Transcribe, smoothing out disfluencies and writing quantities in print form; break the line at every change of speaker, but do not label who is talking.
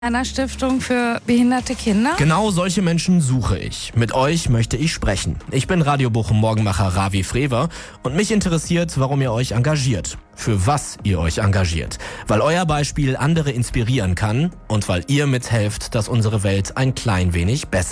Einer Stiftung für behinderte Kinder?
Genau solche Menschen suche ich. Mit euch möchte ich sprechen. Ich bin Radio Bochum Morgenmacher Ravi Frewer und mich interessiert, warum ihr euch engagiert. Für was ihr euch engagiert. Weil euer Beispiel andere inspirieren kann und weil ihr mithelft, dass unsere Welt ein klein wenig besser